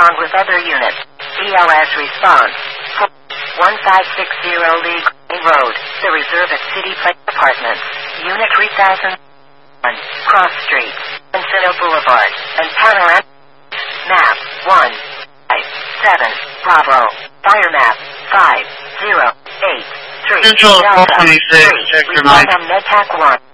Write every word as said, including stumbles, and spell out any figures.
respond with other units. B L S response. one five six zero League Road, The Reserve at City Place Apartments, Unit three thousand one, Cross Street, Encino Boulevard, and Panorama. Map one five seven, Bravo, Fire Map five zero eight three, Central Delta twenty-six, three, check your respond mic. on MedTac one.